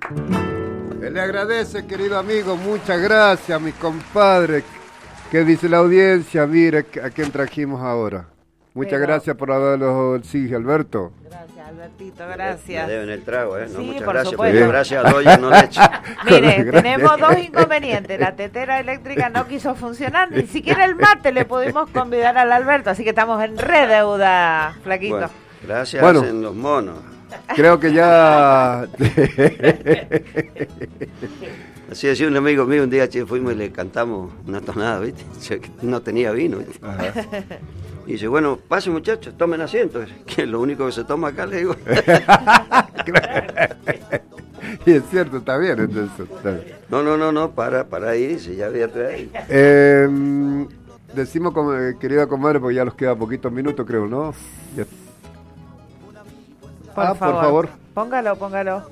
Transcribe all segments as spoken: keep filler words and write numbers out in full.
Le agradece, querido amigo, muchas gracias, mi compadre. ¿Qué dice la audiencia? Mire a quién trajimos ahora. Muchas Pero... gracias por haberlo sí, Alberto. Gracias, Albertito, gracias. Me deben el trago, ¿eh? No, sí, muchas por gracias, supuesto. pero gracias a Doya no le echo. Mire, tenemos dos inconvenientes. La tetera eléctrica no quiso funcionar, ni siquiera el mate le pudimos convidar al Alberto, así que estamos en re deuda, flaquito. Bueno, gracias, bueno, hacen los monos. Creo que ya... Así decía un amigo mío, un día che, fuimos y le cantamos una tonada, ¿viste? No tenía vino, ¿viste? Ajá. Y dice, bueno, pasen muchachos, tomen asiento, que es lo único que se toma acá, le digo. Y es cierto, está bien, entonces. Está bien. No, no, no, no, para, para ahí, dice, ya había traído. Eh, decimos, como, querida comadre, porque ya nos queda poquitos minutos, creo, ¿no? Ya. Por, ah, favor. por favor. Póngalo, póngalo.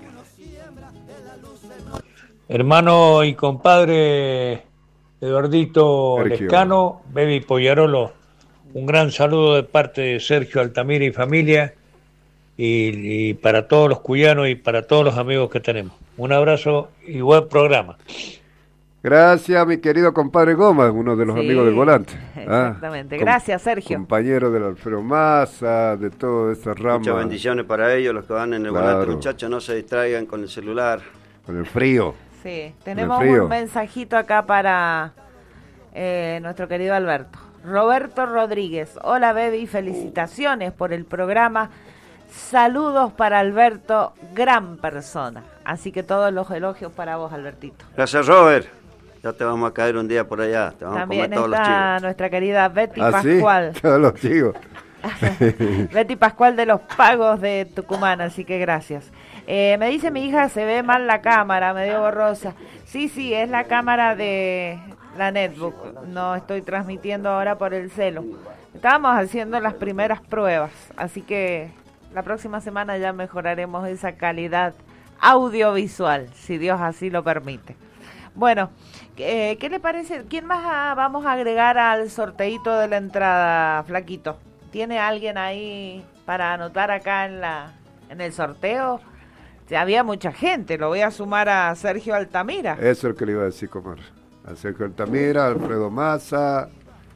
Hermano y compadre Eduardito Sergio Lescano, Baby Poyarolo, un gran saludo de parte de Sergio Altamira y familia, y, y para todos los cuyanos y para todos los amigos que tenemos. Un abrazo y buen programa. Gracias, mi querido compadre Gómez, uno de los sí, amigos del volante. Exactamente, ah, gracias Sergio. Compañero del Alfredo Massa, de toda esa rama. Muchas bendiciones para ellos, los que van en el claro. volante, muchachos, no se distraigan con el celular. Con el frío. Sí, tenemos un mensajito acá para eh, nuestro querido Alberto. Roberto Rodríguez, hola Baby, felicitaciones por el programa. Saludos para Alberto, gran persona. Así que todos los elogios para vos, Albertito. Gracias, Robert. Ya te vamos a caer un día por allá. Te vamos También a comer todos los está chivos. Nuestra querida Betty ¿Ah, Pascual. Sí? Todos los chivos. Betty Pascual de los Pagos de Tucumán, así que gracias. Eh, me dice mi hija, se ve mal la cámara, medio borrosa. Sí, sí, es la cámara de la netbook. No estoy transmitiendo ahora por el celu. Estábamos haciendo las primeras pruebas, así que la próxima semana ya mejoraremos esa calidad audiovisual, si Dios así lo permite. Bueno, eh, ¿qué le parece? ¿Quién más a, vamos a agregar al sorteito de la entrada, Flaquito? ¿Tiene alguien ahí para anotar acá en la en el sorteo? Ya había mucha gente, lo voy a sumar a Sergio Altamira. Eso es lo que le iba a decir, Comar. A Sergio Altamira, Alfredo Massa,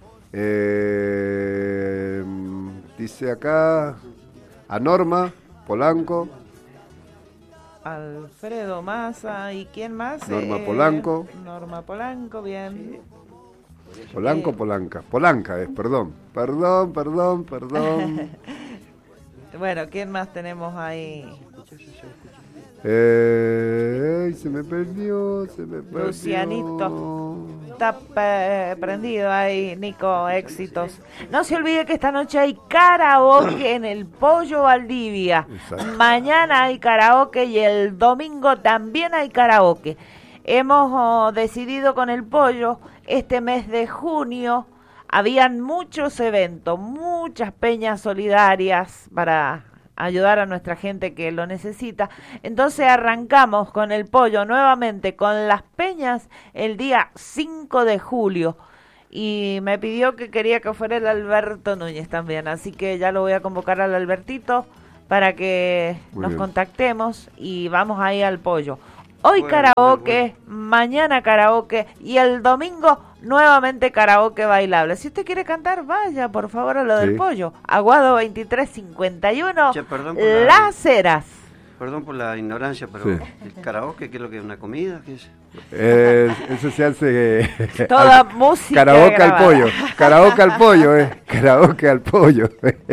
eh, dice acá, a Norma Polanco. Alfredo Massa, ¿y quién más? Norma eh, Polanco. Norma Polanco, bien. Polanco, eh. Polanca. Polanca es, perdón. Perdón, perdón, perdón. Bueno, ¿quién más tenemos ahí? Eh, se me perdió, se me perdió. Lucianito. Está eh, prendido ahí, Nico, éxitos. No se olvide que esta noche hay karaoke en el Pollo Valdivia. Exacto. Mañana hay karaoke y el domingo también hay karaoke. Hemos oh, decidido con el Pollo, este mes de junio, habían muchos eventos, muchas peñas solidarias para ayudar a nuestra gente que lo necesita. Entonces arrancamos con el Pollo nuevamente con las peñas el día cinco de julio. Y me pidió que quería que fuera el Alberto Núñez también. Así que ya lo voy a convocar al Albertito para que Muy nos bien. contactemos y vamos ahí al Pollo. Hoy bueno, karaoke, bueno, bueno. mañana karaoke y el domingo nuevamente karaoke bailable. Si usted quiere cantar, vaya por favor a lo sí. del Pollo. Aguado veintitrés cincuenta y uno, che, Las Heras. Perdón por la ignorancia, pero sí. ¿el karaoke qué es lo que es? ¿Una comida? ¿Qué es? Eh, eso se hace... Eh, Toda al, música Karaoke grabada. al pollo. Karaoke al pollo, eh. Karaoke al pollo.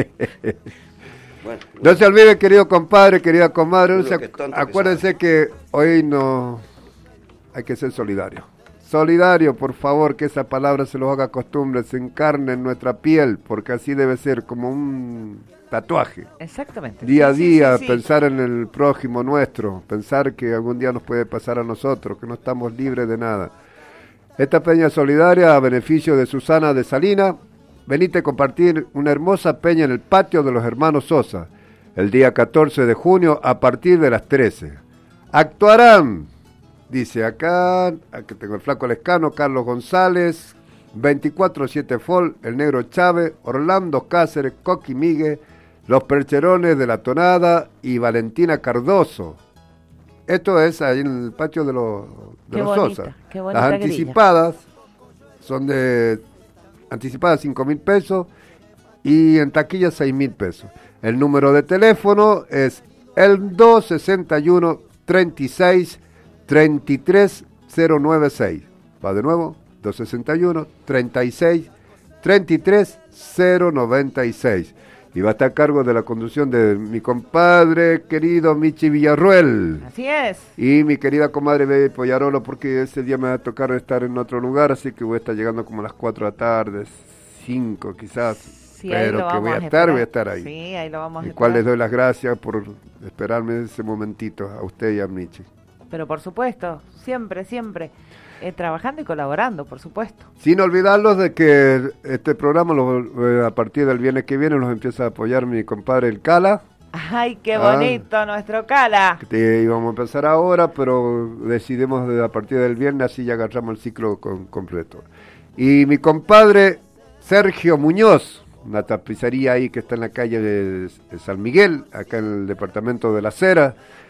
Bueno, no se olvide, querido compadre, querida comadre, se, acuérdense que, que hoy no hay que ser solidario. Solidario, por favor, que esa palabra se los haga costumbre, se encarne en nuestra piel, porque así debe ser, como un tatuaje. Exactamente. Día a sí, día, sí, sí, pensar sí. en el prójimo nuestro, pensar que algún día nos puede pasar a nosotros, que no estamos libres de nada. Esta peña solidaria a beneficio de Susana de Salina. Venite a compartir una hermosa peña en el patio de los hermanos Sosa, el día catorce de junio a partir de las trece. Actuarán, dice acá, aquí tengo el Flaco Lescano, Carlos González, veinticuatro siete Fol, el Negro Chávez, Orlando Cáceres, Coqui Migue, Los Percherones de la Tonada y Valentina Cardoso. esto es ahí en el patio de los, de Qué los bonita, Sosa. qué bonita Las grilla. anticipadas son de anticipadas cinco mil pesos y en taquilla seis mil pesos. El número de teléfono es el dos sesenta y uno, treinta y seis, treinta y tres cero nueve seis. Va de nuevo, dos sesenta y uno, treinta y seis, treinta y tres cero noventa y seis. Y va a estar a cargo de la conducción de mi compadre querido Michi Villarruel. Así es. Y mi querida comadre Bebe Poyarolo, porque ese día me va a tocar estar en otro lugar, así que voy a estar llegando como a las cuatro de la tarde, cinco quizás. Sí, ahí pero lo que vamos voy a a estar, esperar. voy a estar ahí. Sí, ahí lo vamos a El esperar. cual les doy las gracias por esperarme ese momentito, a usted y a Michi. Pero por supuesto, siempre, siempre. Eh, trabajando y colaborando, por supuesto. Sin olvidarlos de que este programa lo, eh, a partir del viernes que viene nos empieza a apoyar mi compadre el Cala. Ay, qué Ah. bonito nuestro Cala. Que íbamos a empezar ahora, pero decidimos de, a partir del viernes, así ya agarramos el ciclo con, completo. Y mi compadre Sergio Muñoz, una tapicería ahí que está en la calle de, de San Miguel, acá en el departamento de La Cera.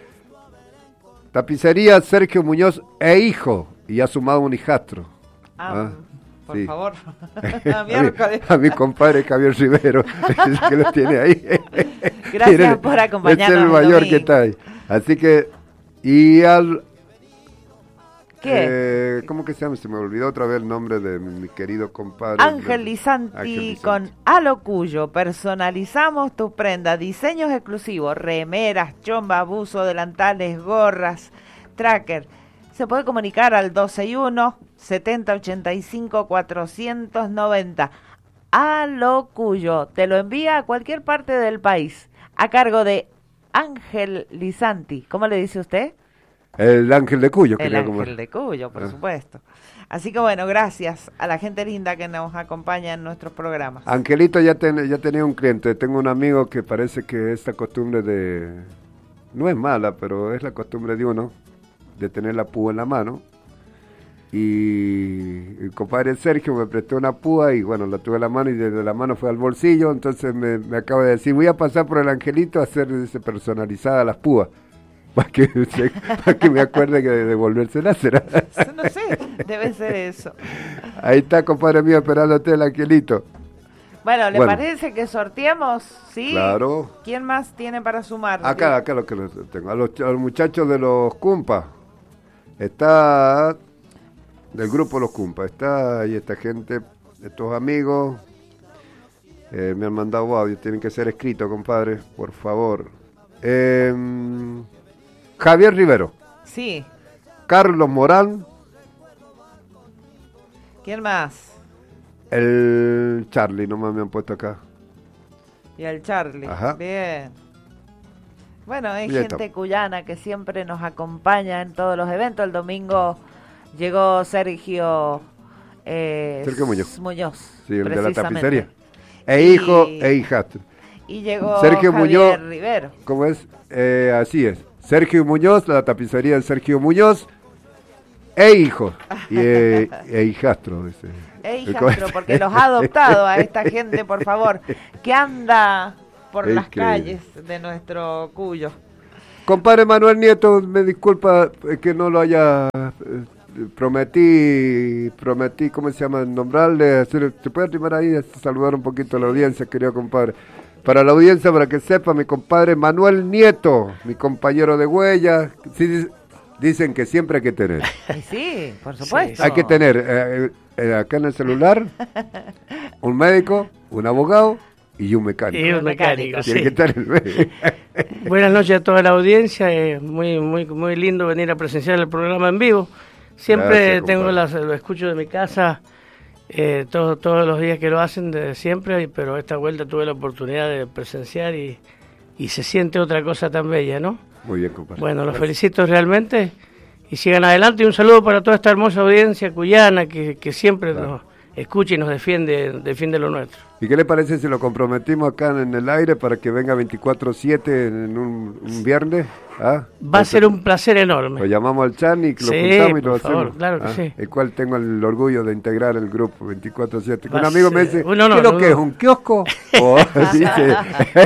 Tapicería Sergio Muñoz e hijo, y ha sumado un hijastro. Ah, Ah, por sí. favor. a, mi, Miércoles. a mi compadre Javier Rivero, ese que lo tiene ahí. Gracias Miren, por acompañarnos. Es el el mayor domingo. que está ahí. Así que, y al... ¿Qué? Eh, ¿Cómo que se llama? Se me olvidó otra vez el nombre de mi, mi querido compadre. Ángel Lisanti Ángel Lisanti. con Alo Cuyo. Personalizamos tus prendas, diseños exclusivos, remeras, chomba, buzo, delantales, gorras, tracker. Se puede comunicar al dos seis uno, setenta ochenta y cinco, cuatrocientos noventa. Alo Cuyo te lo envía a cualquier parte del país a cargo de Ángel Lisanti. ¿Cómo le dice usted? El Ángel de Cuyo. El quería Ángel comer. de Cuyo, por Ah. supuesto. Así que bueno, gracias a la gente linda que nos acompaña en nuestros programas. Angelito ya, ten, ya tenía un cliente. Tengo un amigo que parece que esta costumbre de... No es mala, pero es la costumbre de uno, de tener la púa en la mano. Y el compadre Sergio me prestó una púa y bueno, la tuve en la mano y desde la mano fue al bolsillo. Entonces me, me acaba de decir, voy a pasar por el Angelito a hacer dice, personalizada las púas. Para que, para que me acuerde que de devolvérsela será. No sé, debe ser eso. Ahí está, compadre mío, esperándote el Angelito. Bueno, ¿le Bueno. parece que sorteemos? ¿Sí? Claro. ¿Quién más tiene para sumar? Acá, acá lo que lo tengo. A los, ch- a los muchachos de los Cumpas. Está del grupo Los Cumpas. Está ahí esta gente, estos amigos. Eh, me han mandado audio, tienen que ser escritos, compadre, por favor. Eh, Javier Rivero, Sí. Carlos Morán, ¿Quién más? el Charlie, nomás me han puesto acá. Y el Charlie. Ajá. Bien. Bueno, hay Ya gente está. cuyana que siempre nos acompaña en todos los eventos. El domingo llegó Sergio, eh, Sergio Muñoz. Muñoz, Sí, el de la precisamente. tapicería. E Y- hijo e hijastro. Y llegó Sergio Javier Muñoz. Rivero. ¿Cómo es? Eh, así es. Sergio Muñoz, la tapicería de Sergio Muñoz, e hijo, y, e, e hijastro. Dice. E hijastro, porque los ha adoptado a esta gente, por favor, que anda por Es las que- calles de nuestro Cuyo. Compadre Manuel Nieto, me disculpa eh, que no lo haya... eh, prometí, prometí, ¿cómo se llama? Nombrarle, hacer, ¿se puede arrimar ahí a saludar un poquito a la audiencia, querido compadre? Para la audiencia, para que sepa, mi compadre Manuel Nieto, mi compañero de huella, sí, dic- dicen que siempre hay que tener. Y sí, por supuesto. Hay que tener eh, eh, acá en el celular un médico, un abogado y un mecánico. Y un mecánico, Tiene sí. que estar el médico. Buenas noches a toda la audiencia, es muy muy muy lindo venir a presenciar el programa en vivo. Siempre Gracias, tengo compadre. las, lo escucho de mi casa eh, todo- todos los días que lo hacen, desde siempre, pero esta vuelta tuve la oportunidad de presenciar y, y se siente otra cosa tan bella, ¿no? Muy bien, compadre. Bueno, los felicito realmente y sigan adelante. Y un saludo para toda esta hermosa audiencia cuyana que, que siempre Claro. nos escucha y nos defiende, defiende lo nuestro. ¿Y qué le parece si lo comprometimos acá en el aire para que venga veinticuatro siete en un, un viernes? ¿Ah? Va a ser un placer enorme. Lo llamamos al Chani, lo sí, juntamos y lo por favor, hacemos. Claro que ¿Ah? sí. El cual tengo el orgullo de integrar el grupo veinticuatro siete. Un Va amigo ser- me dice, Bueno, no, ¿qué es lo no, que no. es? ¿Un kiosco? O, dice,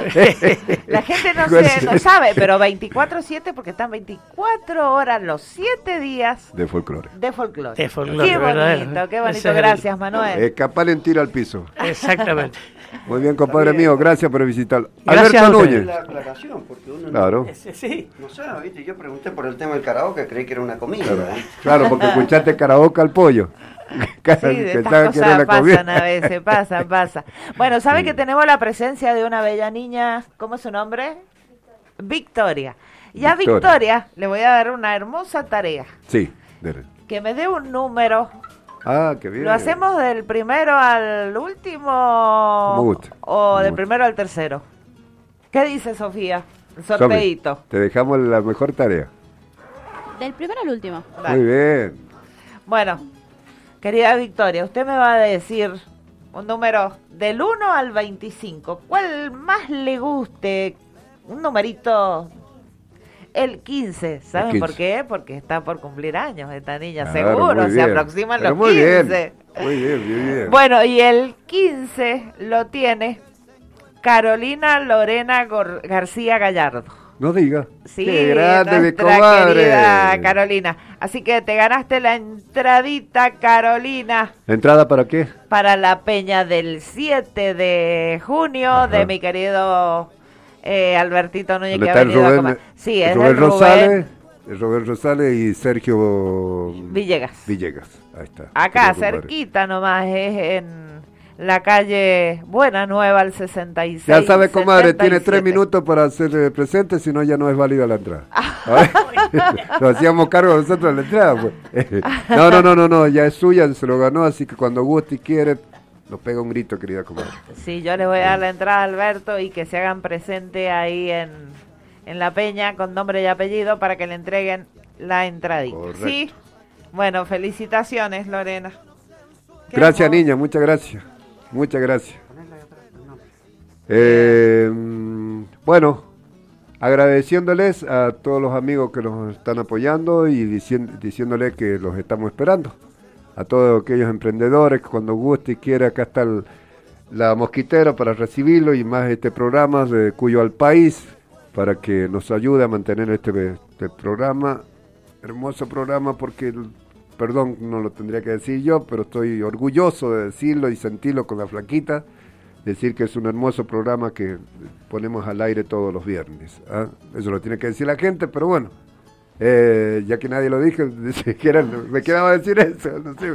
La gente no, se, no sabe, pero veinticuatro siete porque están veinticuatro horas los siete días de folclore. de folclore. De folclore, Qué ¿verdad? bonito, qué Ese bonito. es el- Gracias, Manuel. Escapar en tiro al piso. Exactamente. Muy bien, compadre mío, gracias por visitarlo. Gracias Alberto a ustedes. Núñez. La aclaración, porque uno Claro, Sí, sí. no, no sabe, ¿viste? Yo pregunté por el tema del karaoke, creí que era una comida. claro, ¿verdad? claro, porque escuchaste karaoke al pollo. Sí, de estas cosas pasan a veces, pasan, pasa. Bueno, ¿sabe Sí. que tenemos la presencia de una bella niña? ¿Cómo es su nombre? Victoria. Y a Victoria. Victoria le voy a dar una hermosa tarea. Sí, dele. Que me dé un número. Ah, qué bien. ¿Lo hacemos del primero al último? Como guste. ¿O Como del guste. primero al tercero? ¿Qué dice Sofía? El Sofi, sorteíto. te dejamos la mejor tarea. Del primero al último. Dale. Muy bien. Bueno, querida Victoria, usted me va a decir un número del uno al veinticinco. ¿Cuál más le guste? Un numerito. El quince. ¿Saben quince. por qué? Porque está por cumplir años esta niña, Claro, seguro. muy Se bien. aproximan Pero los muy quince. Bien, muy bien, muy bien. Bueno, y el quince lo tiene Carolina Lorena Gor- García Gallardo. No diga. Sí, Qué grande, mi nuestra comadre. querida Carolina. Así que te ganaste la entradita, Carolina, ¿Entrada para qué? para la peña del siete de junio Ajá. de mi querido eh, Albertito Núñez, ¿Dónde que está ha el venido a Rubén? comer. Sí, el es Rubén el Rubén Rosales, el Rubén Rosales y Sergio Villegas. Villegas. Ahí está. Acá, Querido compadre. cerquita nomás, es en la calle Buena Nueva, al sesenta y seis. Ya sabe, comadre, setenta y tiene tres siete. minutos para hacer presente, si no ya no es válida la entrada. Lo hacíamos cargo nosotros de la entrada. Pues. No, no, no, no, no, ya es suya, se lo ganó, así que cuando guste y quiere, nos pega un grito, querida comadre. Sí, yo les voy a dar la entrada a Alberto y que se hagan presente ahí en, en la peña con nombre y apellido para que le entreguen la entradita. Correcto. Sí, bueno, felicitaciones, Lorena. Qué Gracias, hermoso. niña, muchas gracias. Muchas gracias. Eh, mm, bueno, agradeciéndoles a todos los amigos que nos están apoyando y dicien- diciéndoles que los estamos esperando. A todos aquellos emprendedores que cuando guste y quiera, acá está el- la mosquitera para recibirlo y más este programa de Cuyo al País para que nos ayude a mantener este, este programa, hermoso programa porque, el- perdón, no lo tendría que decir yo, pero estoy orgulloso de decirlo y sentirlo con la flaquita, decir que es un hermoso programa que ponemos al aire todos los viernes. ¿Ah? Eso lo tiene que decir la gente, pero bueno, eh, ya que nadie lo dijo, dice que era- me quedaba decir eso. No, sé.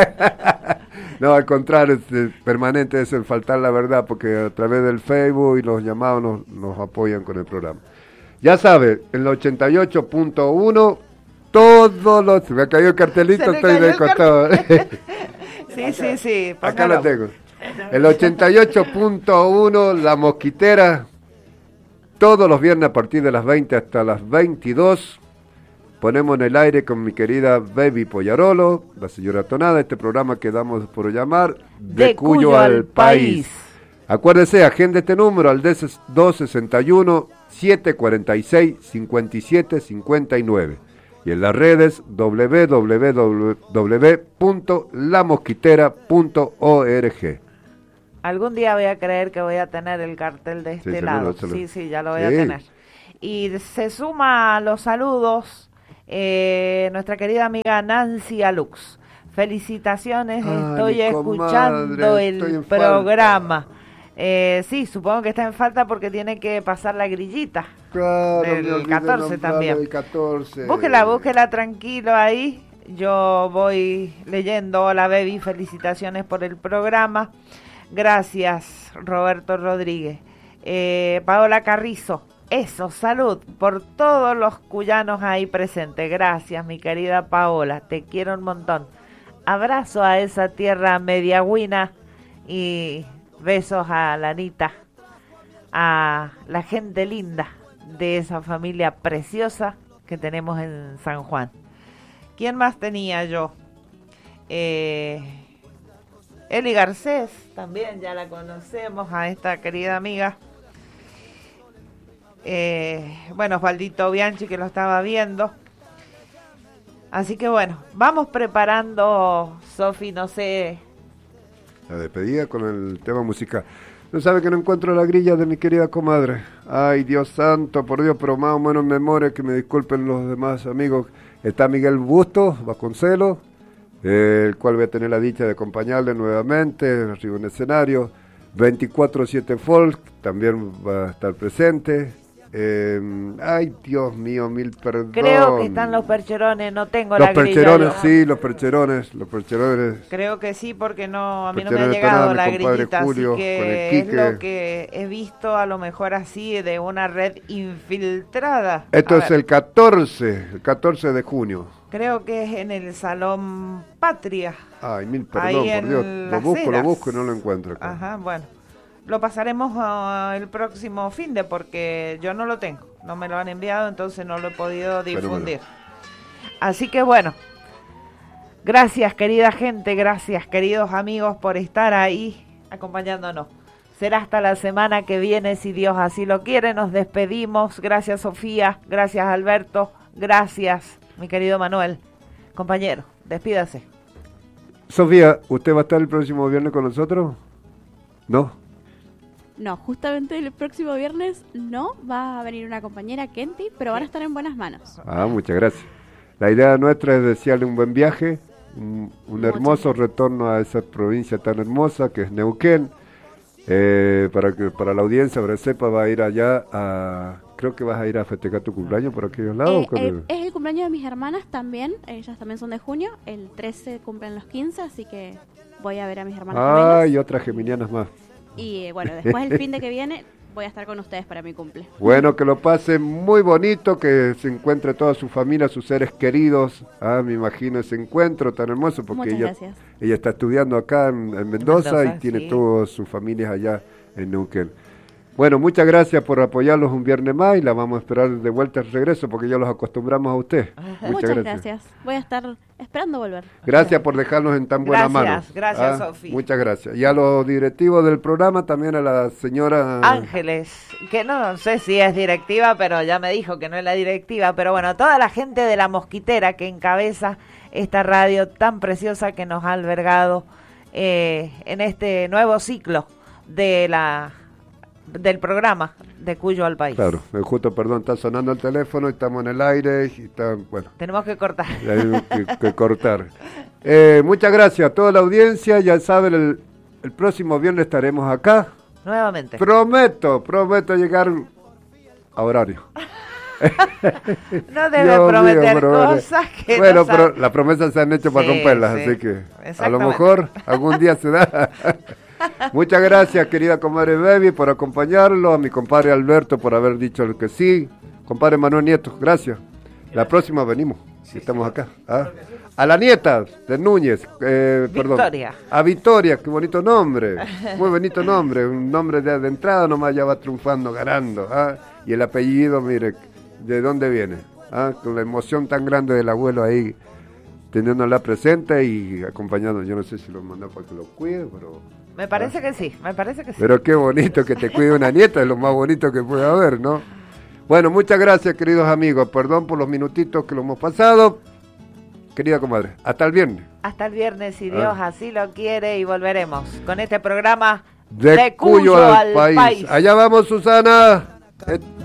No, al contrario, es eh, permanente eso, el faltar la verdad, porque a través del Facebook y los llamados nos, nos apoyan con el programa. Ya sabe, en la ochenta y ocho punto uno, todos los... Se me ha caído el cartelito, Se le estoy cayó de el costado. Sí, sí, sí. Acá póngalo. lo tengo. El ochenta y ocho punto uno, La Mosquitera, todos los viernes a partir de las veinte hasta las veintidós. Ponemos en el aire con mi querida Baby Pollarolo, la señora Tonada, este programa que damos por llamar De, Cuyo, al País. Acuérdese, agenda este número al dos sesenta y uno, setecientos cuarenta y seis, cincuenta y siete cincuenta y nueve. Y en las redes doble u doble u doble u punto la mosquitera punto org. Algún día voy a creer que voy a tener el cartel de este seguro, lado. se lo- Sí, sí, ya lo voy a Sí. tener. Y se suma a los saludos eh, nuestra querida amiga Nancy Alux. Felicitaciones, Ay, estoy mi escuchando comadre, el estoy en programa. Eh, sí, supongo que está en falta porque tiene que pasar la grillita. Claro, Del me olvidé catorce nombrarle también. el catorce. Búsquela, búsquela tranquilo ahí. Yo voy leyendo. Hola, baby, felicitaciones por el programa. Gracias, Roberto Rodríguez. Eh, Paola Carrizo, eso, salud por todos los cuyanos ahí presentes. Gracias, mi querida Paola, te quiero un montón. Abrazo a esa tierra mediagüina y besos a la Anita, a la gente linda de esa familia preciosa que tenemos en San Juan. ¿Quién más tenía yo? Eh, Eli Garcés, también ya la conocemos, a esta querida amiga. Eh, bueno, Osvaldito Bianchi, que lo estaba viendo. Así que bueno, vamos preparando, Sofi, no sé. La despedida con el tema musical. No sabe que no encuentro la grilla de mi querida comadre. Ay, Dios santo, por Dios, pero más o menos en memoria, que me disculpen los demás amigos. Está Miguel Bustos Vasconcelos, eh, el cual voy a tener la dicha de acompañarle nuevamente arriba en el escenario. veinticuatro siete Folk también va a estar presente. Eh, ay, Dios mío, mil perdón. Creo que están los percherones, no tengo los la grilla. Los percherones, sí, los percherones, los percherones. Creo que sí, porque no, a mí no me ha llegado la grillita, Julio, así que es lo que he visto, a lo mejor así, de una red infiltrada. Esto a es ver. el catorce, el catorce de junio. Creo que es en el Salón Patria. Ay, mil perdón, Ahí por Dios. en Lo Las busco, lo Heras. busco y no lo encuentro acá. Ajá, bueno. Lo pasaremos uh, el próximo fin de, porque yo no lo tengo. No me lo han enviado, entonces no lo he podido difundir. Así que bueno, gracias querida gente, gracias queridos amigos por estar ahí acompañándonos. Será hasta la semana que viene, si Dios así lo quiere. Nos despedimos. Gracias Sofía, gracias Alberto, gracias mi querido Manuel. Compañero, despídase. Sofía, ¿usted va a estar el próximo viernes con nosotros? ¿No? No, justamente el próximo viernes no, va a venir una compañera, Kenty, pero van a estar en buenas manos. Ah, muchas gracias. La idea nuestra es desearle un buen viaje, un, un hermoso retorno a esa provincia tan hermosa que es Neuquén. Eh, para que para la audiencia, para que sepa, va a ir allá a... Creo que vas a ir a festejar tu cumpleaños por aquellos lados. Eh, el, es el cumpleaños de mis hermanas también, ellas también son de junio, el trece cumplen los quince, así que voy a ver a mis hermanas Ah, gemelas. y otras geminianas más. Y eh, bueno, después el fin de que viene voy a estar con ustedes para mi cumple. Bueno, que lo pase muy bonito, que se encuentre toda su familia, sus seres queridos. Ah, me imagino ese encuentro tan hermoso, porque Muchas ella, gracias. ella está estudiando acá en, en Mendoza, Mendoza, y tiene sí. todas sus familias allá en Neuquén. Bueno, muchas gracias por apoyarlos un viernes más, y la vamos a esperar de vuelta al regreso, porque ya los acostumbramos a usted. Muchas, Muchas gracias. gracias. Voy a estar esperando volver. Gracias por dejarnos en tan buena mano. Gracias, gracias, Ah, Sofi. Muchas gracias. Y a los directivos del programa, también a la señora... Ángeles, que no sé si es directiva, pero ya me dijo que no es la directiva, pero bueno, toda la gente de La Mosquitera que encabeza esta radio tan preciosa que nos ha albergado eh, en este nuevo ciclo de la del programa de Cuyo al País. Claro, eh, justo, perdón, está sonando el teléfono, estamos en el aire y está, bueno, Tenemos que cortar. hay que, que cortar. Eh, muchas gracias a toda la audiencia, ya saben, el, el próximo viernes estaremos acá. Nuevamente. Prometo, prometo llegar a horario. No debe Dios prometer mío, pero- cosas que Bueno, no pero sabe. las promesas se han hecho para Sí, romperlas, sí, así que a lo exactamente. mejor algún día se da. Muchas gracias, querida comadre Baby, por acompañarlo, a mi compadre Alberto por haber dicho el que sí, compadre Manuel Nieto, gracias. La próxima venimos, si estamos acá. ¿Ah? A la nieta de Núñez, eh, perdón. Victoria. A Victoria, qué bonito nombre, muy bonito nombre, un nombre de, de entrada nomás ya va triunfando, ganando. ¿Ah? Y el apellido, mire, ¿de dónde viene? ¿Ah? Con la emoción tan grande del abuelo ahí, teniéndola presente y acompañando. Yo no sé si lo mandó para que lo cuide, pero... Me parece que sí, me parece que sí. Pero qué bonito que te cuide una nieta, es lo más bonito que puede haber, ¿no? Bueno, muchas gracias, queridos amigos. Perdón por los minutitos que lo hemos pasado. Querida comadre, hasta el viernes. Hasta el viernes, si Ah. Dios así lo quiere, y volveremos con este programa De, Cuyo al, país. Allá vamos, Susana. Eh,